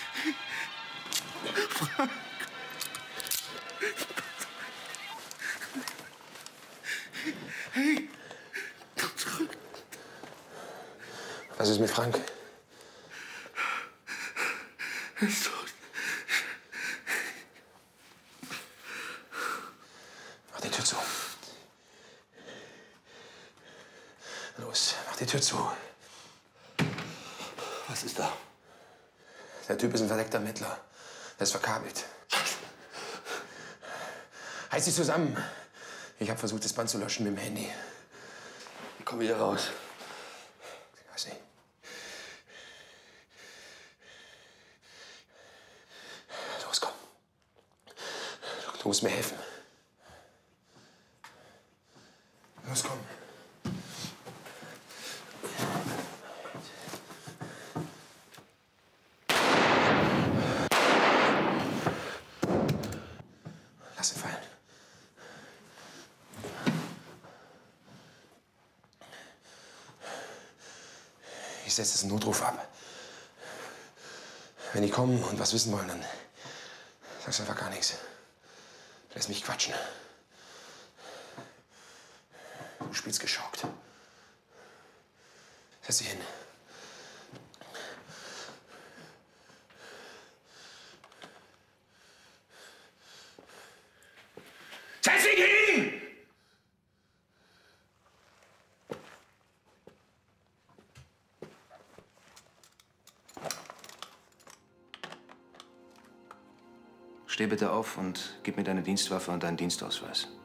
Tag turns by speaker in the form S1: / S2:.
S1: Frank. Hey, komm zurück.
S2: Was ist mit Frank?
S1: Er ist tot.
S2: Mach die Tür zu. Los, mach die Tür zu.
S1: Was ist da?
S2: Der Typ ist ein verdeckter Ermittler. Der ist verkabelt. Heiß dich zusammen. Ich habe versucht, das Band zu löschen mit dem Handy.
S1: Wie komme ich hier raus?
S2: Ich weiß nicht. Los, komm. Du musst mir helfen. Los, komm. Lass ihn fallen. Ich setze jetzt einen Notruf ab. Wenn die kommen und was wissen wollen, dann sagst du einfach gar nichts. Lass mich quatschen. Du spielst geschockt. Setz dich hin. Setz dich hin!
S3: Steh bitte auf und gib mir deine Dienstwaffe und deinen Dienstausweis.